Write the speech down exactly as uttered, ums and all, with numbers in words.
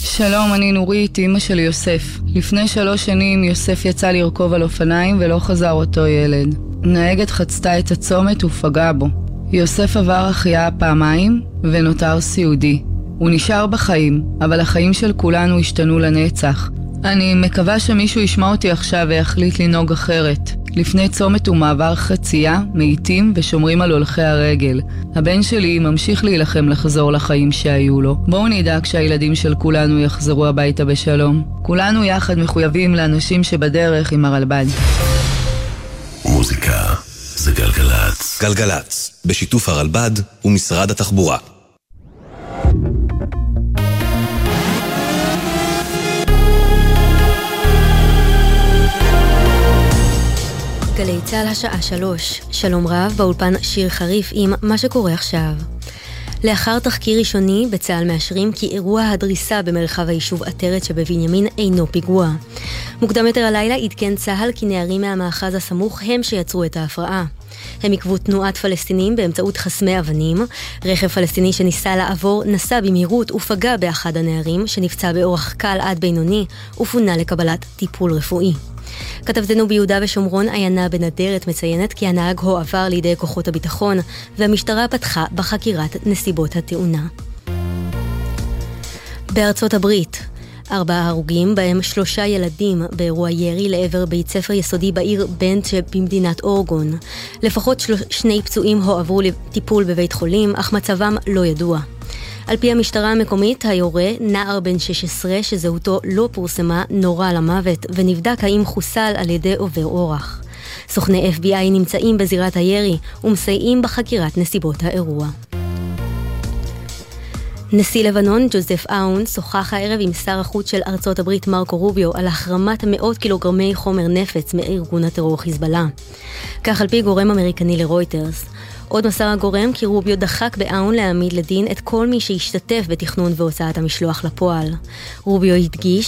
שלום, אני נורית, אמא של יוסף. לפני שלוש שנים יוסף יצא לרכוב על אופניים ולא חזר אותו ילד. נהגת חצתה את הצומת ופגעה בו. יוסף עבר החייאה פעמיים ונותר סיעודי. הוא נשאר בחיים, אבל החיים של כולנו השתנו לנצח. אני מקווה שמישהו ישמע אותי עכשיו ויחליט לנהוג אחרת. לפני צומת ומעבר חצייה, מאיטים ושומרים על הולכי הרגל. הבן שלי ממשיך להילחם לחזור לחיים שהיו לו. בואו נדאג שהילדים של כולנו יחזרו הביתה בשלום. כולנו יחד מחויבים לאנשים שבדרך עם הרלב"ד. מוזיקה זה גלגלץ. גלגלץ, בשיתוף הרלב"ד ומשרד התחבורה. גלי צהל השעה שלוש. שלום רב, באולפן שיר חריף עם מה שקורה עכשיו. לאחר תחקיר ראשוני, בצהל מאשרים כי אירוע הדריסה במרחב היישוב עטרת שבבנימין אינו פיגוע. מוקדם יותר הלילה עדכן צהל כי נערים מהמאחז הסמוך הם שיצרו את ההפרעה. הם עקבו תנועת פלסטינים באמצעות חסמי אבנים. רכב פלסטיני שניסה לעבור נסע במהירות ופגע באחד הנערים שנפצע באורח קל עד בינוני ופונה לקבלת טיפול רפואי. כתבתנו ביהודה ושומרון עיינה בנדרת מציינת כי הנהג הועבר לידי כוחות הביטחון והמשטרה פתחה בחקירת נסיבות התאונה. בארצות הברית ארבעה הרוגים בהם שלושה ילדים באירוע ירי לעבר בית ספר יסודי בעיר בנד שבמדינת אורגון. לפחות של... שני פצועים הועברו לטיפול בבית חולים אך מצבם לא ידוע. על פי המשטרה המקומית, היורה, נער בן שש עשרה שזהותו לא פורסמה, נורה למוות ונבדק האם חוסל על ידי עובר אורח. סוכני אף בי איי נמצאים בזירת הירי ומסייעים בחקירת נסיבות האירוע. נשיא לבנון, ג'וזף אאון, שוחח הערב עם שר החוץ של ארצות הברית מרקו רוביו על החרמת מאות קילוגרמי חומר נפץ מארגון הטרור חיזבאללה. כך על פי גורם אמריקני לרויטרס. עוד מסר הגורם כי רוביו דחק באאון להעמיד לדין את כל מי שהשתתף בתכנון והוצאת המשלוח לפועל. רוביו הדגיש